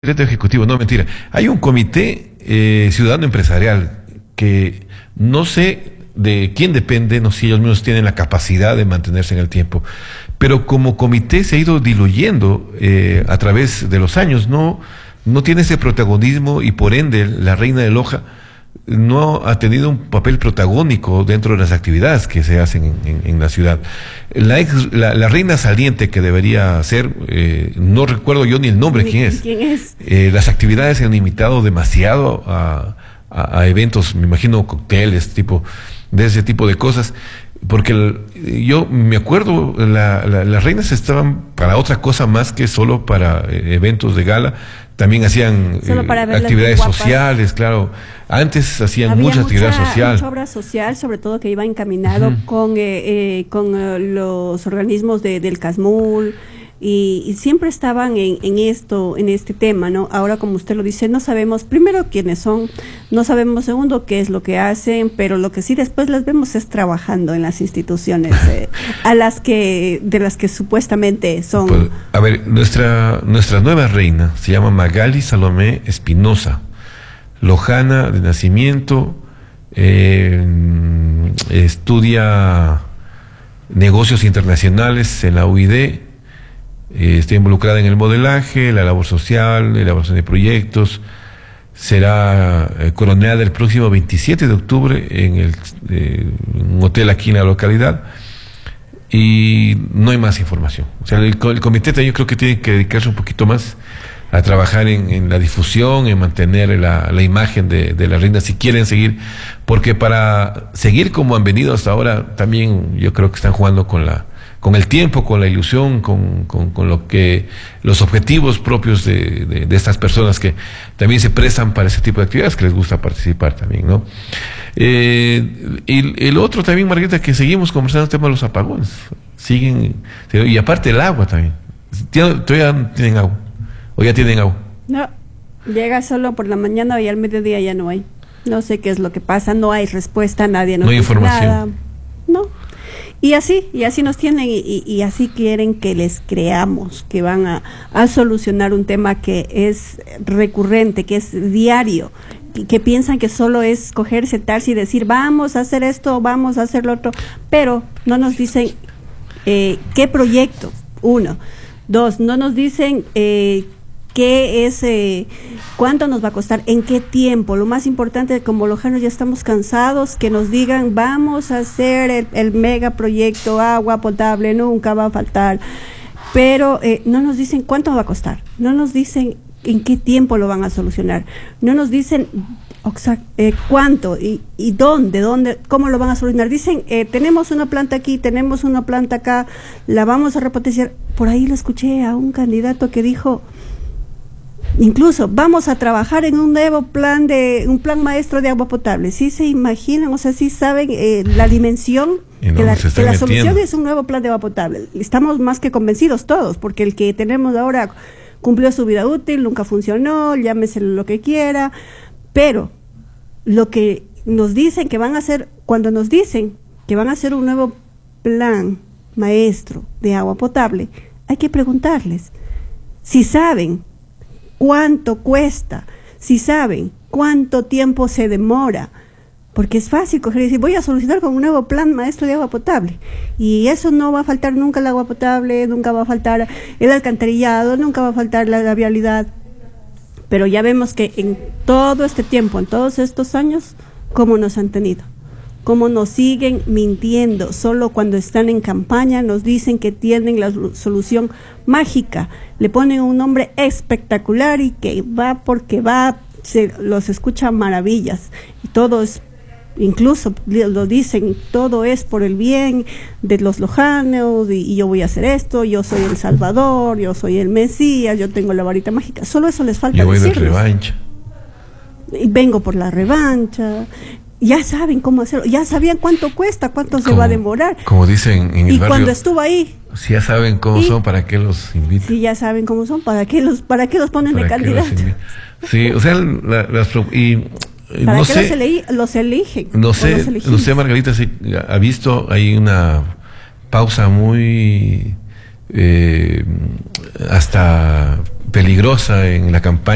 Decreto ejecutivo, no, mentira. Hay un comité ciudadano empresarial que no sé de quién depende, no sé si ellos mismos tienen la capacidad de mantenerse en el tiempo, pero como comité se ha ido diluyendo a través de los años, no tiene ese protagonismo y por ende la Reina de Loja no ha tenido un papel protagónico dentro de las actividades que se hacen en la ciudad. La reina saliente que debería ser, no recuerdo yo ni el nombre, ¿quién es? ¿Quién es? Las actividades se han limitado demasiado a eventos, me imagino cócteles, de ese tipo de cosas, porque yo me acuerdo, las reinas estaban para otra cosa más que solo para eventos de gala. También hacían actividades sociales, claro. Antes hacían mucha actividad social. Mucha obra social, sobre todo que iba encaminado con los organismos del CASMUL, y siempre estaban en este tema, ¿no? Ahora, como usted lo dice, no sabemos, primero, quiénes son, no sabemos, segundo, qué es lo que hacen, pero lo que sí después las vemos es trabajando en las instituciones de las que supuestamente son. Pues, a ver, nuestra nueva reina se llama Magali Salomé Espinosa, lojana de nacimiento, estudia negocios internacionales en la UID. Está involucrada en el modelaje, la labor social, la elaboración de proyectos. Será coroneada el próximo 27 de octubre en un hotel aquí en la localidad. Y no hay más información. O sea, el comité yo creo que tiene que dedicarse un poquito más a trabajar en la difusión, en mantener la imagen de la reina, si quieren seguir, porque para seguir como han venido hasta ahora, también yo creo que están jugando con el tiempo, con la ilusión, con los objetivos propios de estas personas que también se prestan para ese tipo de actividades, que les gusta participar también, ¿no? Y el otro también, Margarita, que seguimos conversando el tema de los apagones. Y aparte el agua también. ¿Todavía no tienen agua? ¿O ya tienen agua? No, llega solo por la mañana y al mediodía ya no hay. No sé qué es lo que pasa, no hay respuesta, nadie nos dice información. Nada. No. Y así nos tienen y así quieren que les creamos que van a solucionar un tema que es recurrente, que es diario, que piensan que solo es coger, sentarse y decir vamos a hacer esto, vamos a hacer lo otro, pero no nos dicen qué proyecto, uno. Dos, no nos dicen qué es, cuánto nos va a costar, en qué tiempo. Lo más importante, como lojanos ya estamos cansados, que nos digan vamos a hacer el megaproyecto, agua potable, nunca va a faltar, pero no nos dicen cuánto va a costar, no nos dicen en qué tiempo lo van a solucionar, no nos dicen cuánto y dónde, cómo lo van a solucionar. Dicen, tenemos una planta aquí, tenemos una planta acá, la vamos a repotenciar. Por ahí lo escuché a un candidato que dijo, incluso vamos a trabajar en un nuevo plan maestro de agua potable. ¿Sí se imaginan? O sea, sí saben la dimensión, que la solución es un nuevo plan de agua potable. Estamos más que convencidos todos, porque el que tenemos ahora cumplió su vida útil, nunca funcionó, llámese lo que quiera, pero lo que nos dicen que van a hacer, cuando nos dicen que van a hacer un nuevo plan maestro de agua potable, hay que preguntarles si saben cuánto cuesta, si saben cuánto tiempo se demora, porque es fácil coger y decir voy a solucionar con un nuevo plan maestro de agua potable, y eso no va a faltar nunca el agua potable, nunca va a faltar el alcantarillado, nunca va a faltar la vialidad, pero ya vemos que en todo este tiempo, en todos estos años, cómo nos han tenido, cómo nos siguen mintiendo. Solo cuando están en campaña nos dicen que tienen la solución mágica, le ponen un nombre espectacular y que va porque va, los escucha maravillas, y todo es, incluso lo dicen, todo es por el bien de los lojanos, y yo voy a hacer esto, yo soy el Salvador, yo soy el Mesías, yo tengo la varita mágica. Solo eso les falta decirnos. Yo voy de revancha. Y vengo por la revancha. Ya saben cómo hacerlo, ya sabían cuánto cuesta, cuánto se va a demorar. Como dicen en el barrio. Y cuando estuvo ahí. Si ya saben cómo son, ¿para qué los invitan? Si ya saben cómo son, ¿para qué los ponen de candidatos? Sí, o sea, ¿Para no qué sé, los eligen? No sé, Margarita, si ha visto, hay una pausa muy hasta peligrosa en la campaña